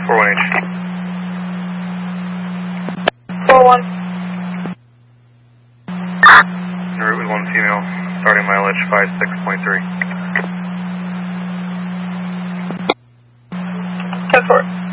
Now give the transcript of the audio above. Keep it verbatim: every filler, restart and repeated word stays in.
four one H. four one. En route with one female, starting mileage five six point three. ten four.